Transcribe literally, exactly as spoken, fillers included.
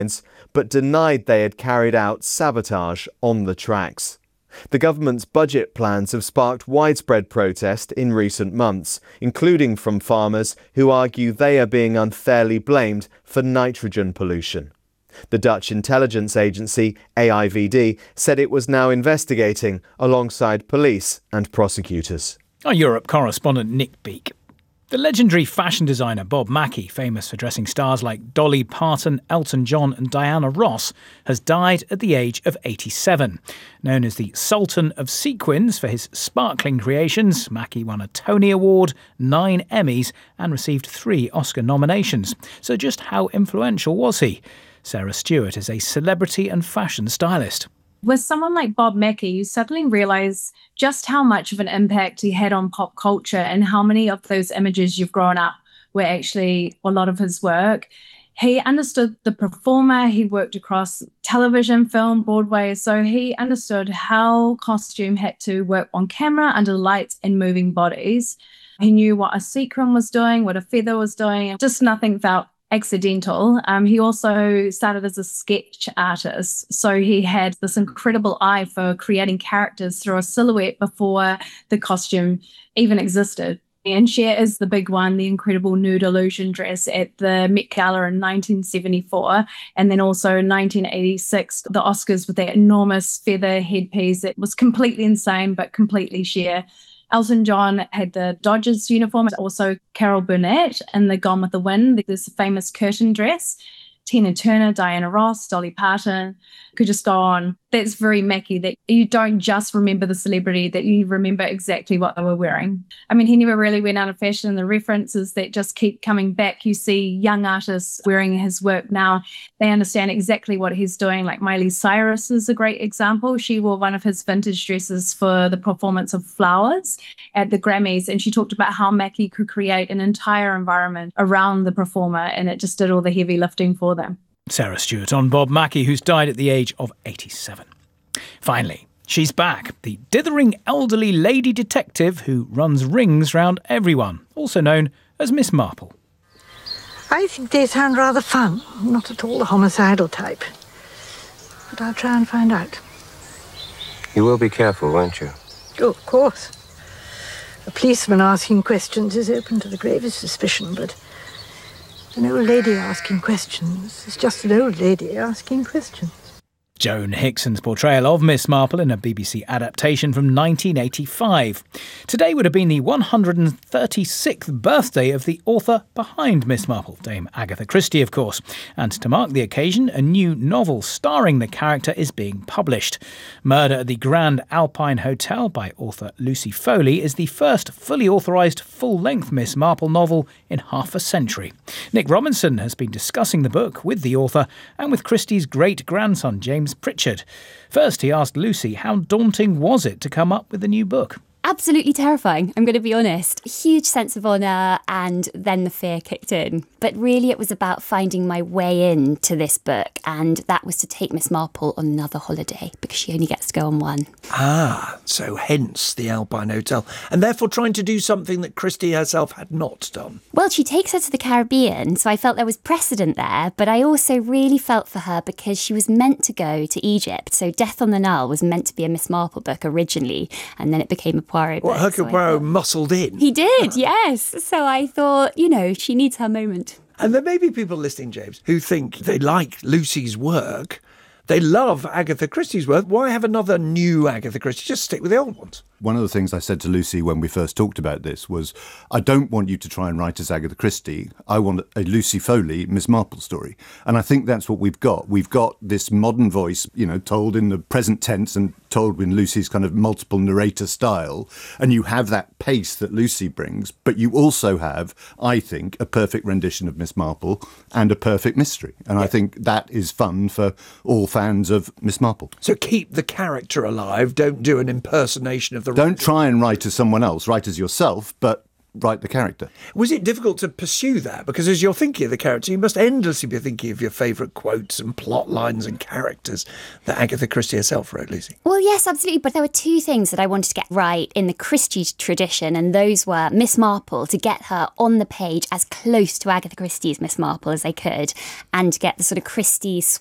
but denied they had carried out sabotage on the tracks. The government's budget plans have sparked widespread protest in recent months, including from farmers who argue they are being unfairly blamed for nitrogen pollution. The Dutch intelligence agency, A I V D, said it was now investigating alongside police and prosecutors. Our Europe correspondent Nick Beake. The legendary fashion designer Bob Mackie, famous for dressing stars like Dolly Parton, Elton John and Diana Ross, has died at the age of eighty-seven. Known as the Sultan of Sequins for his sparkling creations, Mackie won a Tony Award, nine Emmys and received three Oscar nominations. So just how influential was he? Sarah Stewart is a celebrity and fashion stylist. With someone like Bob Mackie, you suddenly realise just how much of an impact he had on pop culture and how many of those images you've grown up were actually a lot of his work. He understood the performer. He worked across television, film, Broadway. So he understood how costume had to work on camera, under lights and moving bodies. He knew what a sequin was doing, what a feather was doing. Just nothing felt accidental. Um, he also started as a sketch artist. So he had this incredible eye for creating characters through a silhouette before the costume even existed. And Cher is the big one, the incredible nude illusion dress at the Met Gala in nineteen seventy-four. And then also in nineteen eighty-six, the Oscars with that enormous feather headpiece. It was completely insane, but completely Cher. Elton John had the Dodgers uniform, also Carol Burnett in the Gone with the Wind, this famous curtain dress. Tina Turner, Diana Ross, Dolly Parton, could just go on. That's very Mackie, that you don't just remember the celebrity, that you remember exactly what they were wearing. I mean, he never really went out of fashion. The references that just keep coming back. You see young artists wearing his work now. They understand exactly what he's doing. Like Miley Cyrus is a great example. She wore one of his vintage dresses for the performance of Flowers at the Grammys. And she talked about how Mackie could create an entire environment around the performer, and it just did all the heavy lifting for them. Sarah Stewart on Bob Mackie, who's died at the age of eighty-seven. Finally, she's back, the dithering elderly lady detective who runs rings round everyone, also known as Miss Marple. I think they sound rather fun, not at all the homicidal type. But I'll try and find out. You will be careful, won't you? Oh, of course. A policeman asking questions is open to the gravest suspicion, but an old lady asking questions is just an old lady asking questions. Joan Hickson's portrayal of Miss Marple in a B B C adaptation from nineteen eighty-five. Today would have been the one hundred thirty-sixth birthday of the author behind Miss Marple, Dame Agatha Christie, of course. And to mark the occasion, a new novel starring the character is being published. Murder at the Grand Alpine Hotel by author Lucy Foley is the first fully authorised full-length Miss Marple novel in half a century. Nick Robinson has been discussing the book with the author and with Christie's great-grandson, James Pritchard. First, he asked Lucy how daunting was it to come up with a new book? Absolutely terrifying, I'm going to be honest. Huge sense of honour, and then the fear kicked in. But really it was about finding my way into this book, and that was to take Miss Marple on another holiday, because she only gets to go on one. Ah, so hence the Alpine Hotel, and therefore trying to do something that Christie herself had not done. Well, she takes her to the Caribbean, so I felt there was precedent there, but I also really felt for her because she was meant to go to Egypt. So Death on the Nile was meant to be a Miss Marple book originally, and then it became a Poirot Well, book. Hercule so Poirot thought, muscled in. He did, yes. So I thought, you know, she needs her moment. And there may be people listening, James, who think they like Lucy's work. They love Agatha Christie's work. Why have another new Agatha Christie? Just stick with the old ones. One of the things I said to Lucy when we first talked about this was, I don't want you to try and write as Agatha Christie. I want a Lucy Foley, Miss Marple story. And I think that's what we've got. We've got this modern voice, you know, told in the present tense and told in Lucy's kind of multiple narrator style. And you have that pace that Lucy brings, but you also have, I think, a perfect rendition of Miss Marple and a perfect mystery. And yeah. I think that is fun for all fans of Miss Marple. So keep the character alive. Don't do an impersonation of the Don't try and write as someone else. Write as yourself, but write the character. Was it difficult to pursue that? Because as you're thinking of the character, you must endlessly be thinking of your favourite quotes and plot lines and characters that Agatha Christie herself wrote, Lucy. Well, yes, absolutely. But there were two things that I wanted to get right in the Christie tradition, and those were Miss Marple, to get her on the page as close to Agatha Christie's Miss Marple as they could, and to get the sort of Christie